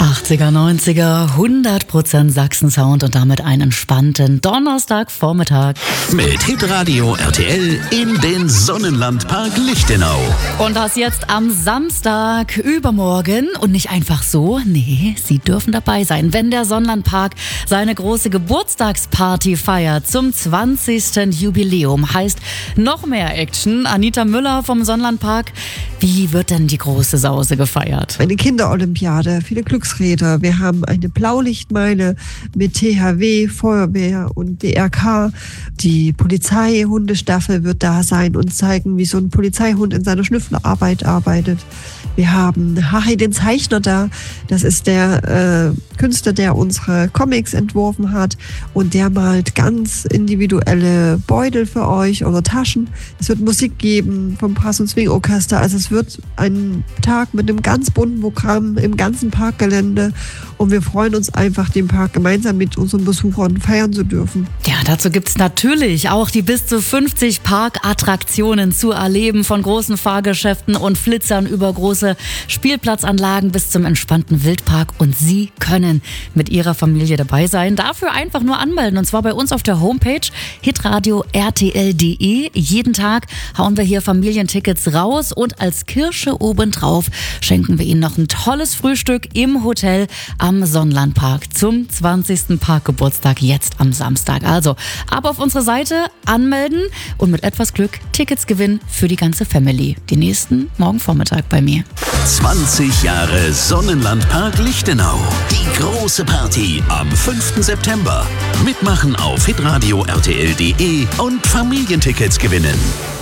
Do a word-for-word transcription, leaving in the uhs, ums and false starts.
achtziger, neunziger, hundert Prozent Sachsen-Sound und damit einen entspannten Donnerstagvormittag. Mit Hitradio R T L in den Sonnenlandpark Lichtenau. Und das jetzt am Samstag übermorgen und nicht einfach so, nee, Sie dürfen dabei sein, wenn der Sonnenlandpark seine große Geburtstagsparty feiert zum zwanzigsten Jubiläum. Heißt noch mehr Action. Anita Müller vom Sonnenlandpark. Wie wird denn die große Sause gefeiert? Eine Kinderolympiade, viele Glücksräder. Wir haben eine Blaulichtmeile mit T H W, Feuerwehr und D R K. Die Polizeihundestaffel wird da sein und zeigen, wie so ein Polizeihund in seiner Schnüfflerarbeit arbeitet. Wir haben Harry den Zeichner da. Das ist der äh, Künstler, der unsere Comics entworfen hat. Und der malt ganz individuelle Beutel für euch oder Taschen. Es wird Musik geben vom Brass- und Swing-Orchester. Also es wird ein Tag mit einem ganz bunten Programm im ganzen Parkgelände. Und wir freuen uns einfach, den Park gemeinsam mit unseren Besuchern feiern zu dürfen. Ja, dazu gibt es natürlich auch die bis zu fünfzig Parkattraktionen zu erleben. Von großen Fahrgeschäften und Flitzern über große Spielplatzanlagen bis zum entspannten Wildpark. Und Sie können mit Ihrer Familie dabei sein. Dafür einfach nur anmelden. Und zwar bei uns auf der Homepage hitradio r t l punkt d e. Jeden Tag hauen wir hier Familientickets raus. Und als Kirsche obendrauf schenken wir Ihnen noch ein tolles Frühstück im Hotel am Sonnenlandpark zum zwanzigsten Parkgeburtstag jetzt am Samstag. Also ab auf unsere Seite, anmelden und mit etwas Glück Tickets gewinnen für die ganze Family. Die nächsten morgen Vormittag bei mir. zwanzig Jahre Sonnenlandpark Lichtenau. Die große Party am fünften September. Mitmachen auf hitradio r t l punkt d e und Familientickets gewinnen.